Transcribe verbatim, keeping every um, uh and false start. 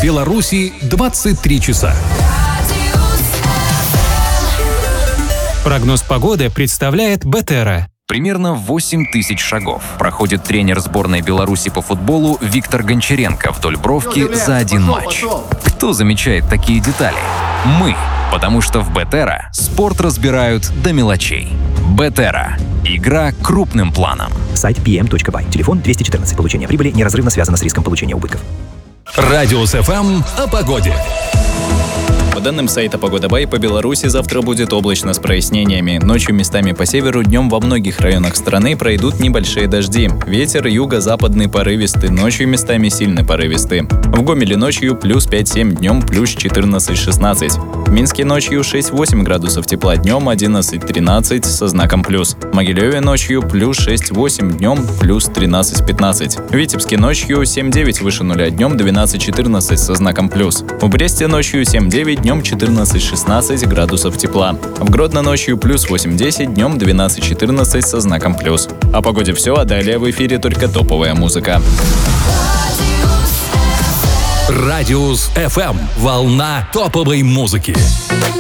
Беларуси двадцать три часа. Прогноз погоды представляет Бетера. Примерно восемь тысяч шагов проходит тренер сборной Беларуси по футболу Виктор Гончаренко вдоль бровки за один матч. Кто замечает такие детали? Мы, потому что в Бетера спорт разбирают до мелочей. Бетера. Игра крупным планом. Сайт пи эм точка бай. Телефон двести четырнадцать. Получение прибыли неразрывно связано с риском получения убытков. Радиус эф эм о погоде. По данным сайта Погода Бай, по Беларуси завтра будет облачно с прояснениями. Ночью местами по северу, днем во многих районах страны пройдут небольшие дожди. Ветер юго-западный порывистый, ночью местами сильный порывистый. В Гомеле ночью плюс пять-семь, днем плюс четырнадцать-шестнадцать. В Минске ночью шесть-восемь градусов тепла, днем одиннадцать-тринадцать со знаком плюс. В Могилеве ночью плюс шесть-восемь, днем плюс тринадцать-пятнадцать. В Витебске ночью семь-девять выше нуля, днем двенадцать-четырнадцать со знаком плюс. В Бресте ночью семь-девять, днем четырнадцать-шестнадцать градусов тепла. В Гродно ночью плюс восемь-десять, днем двенадцать-четырнадцать со знаком плюс. О погоде все, а далее в эфире только топовая музыка. Радиус эф эм. Волна топовой музыки.